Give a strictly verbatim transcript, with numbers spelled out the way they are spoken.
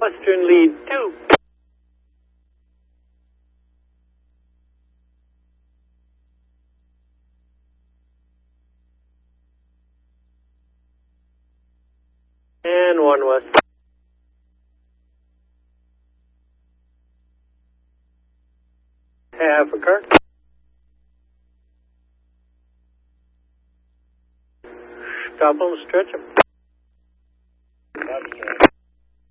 Western lead two. And one west. Half a car. Stop and stretch him.